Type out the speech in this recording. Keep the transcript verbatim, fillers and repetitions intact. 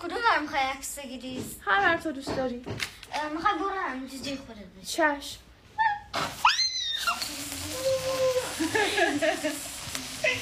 کدوم ور میخوای عکس بگیری؟ هر ور تو دوست داری. میخوای برو همینجا جای خودت بشی. چشم.